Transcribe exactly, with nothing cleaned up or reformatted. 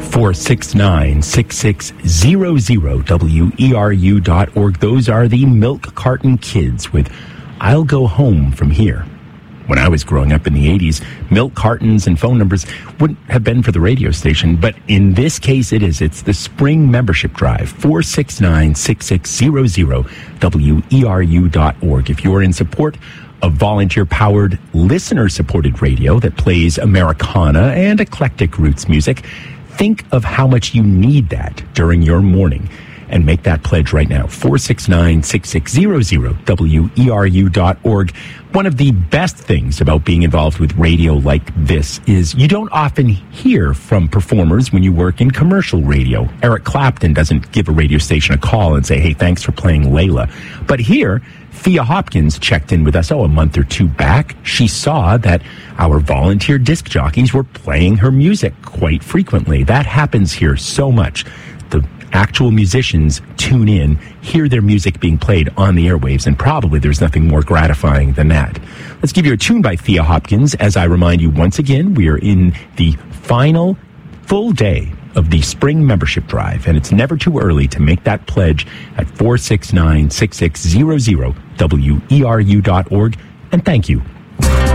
four six nine, six six zero zero, W E R U dot org. Those are the Milk Carton Kids with I'll Go Home From Here. When I was growing up in the eighties, milk cartons and phone numbers wouldn't have been for the radio station, but in this case it is. It's the Spring Membership Drive, four six nine, six six zero zero, W E R U dot org. If you're in support of volunteer-powered, listener-supported radio that plays Americana and eclectic roots music, think of how much you need that during your morning and make that pledge right now. four six nine, six six zero zero, W E R U dot org. One of the best things about being involved with radio like this is you don't often hear from performers when you work in commercial radio. Eric Clapton doesn't give a radio station a call and say, hey, thanks for playing Layla. But here, Thea Hopkins checked in with us, oh, a month or two back. She saw that our volunteer disc jockeys were playing her music quite frequently. That happens here so much. The actual musicians tune in, hear their music being played on the airwaves, and probably there's nothing more gratifying than that. Let's give you a tune by Thea Hopkins. As I remind you once again, we are in the final full day of the Spring Membership Drive, and it's never too early to make that pledge at four six nine, six six zero zero, W E R U dot org. And thank you.